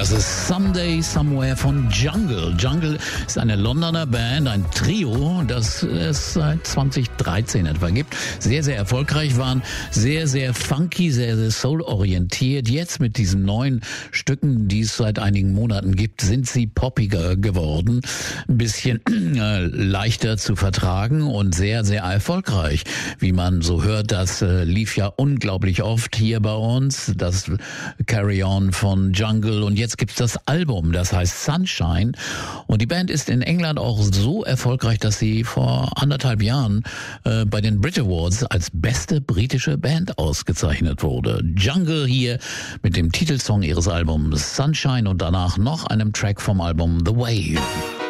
Das ist Someday Somewhere von Jungle. Jungle ist eine Londoner Band, ein Trio, das es seit 2013 etwa gibt. Sehr, sehr erfolgreich waren, sehr, sehr funky, sehr, sehr soul-orientiert. Jetzt mit diesen neuen Stücken, die es seit einigen Monaten gibt, sind sie poppiger geworden. Ein bisschen leichter zu vertragen und sehr, sehr erfolgreich. Wie man so hört, das lief ja unglaublich oft hier bei uns. Das Carry On von Jungle. Und jetzt gibt's das Album, das heißt Sunshine. Und die Band ist in England auch so erfolgreich, dass sie vor 1,5 Jahren bei den Brit Awards als beste britische Band ausgezeichnet wurde. Jungle hier mit dem Titelsong ihres Albums Sunshine und danach noch einem Track vom Album The Wave.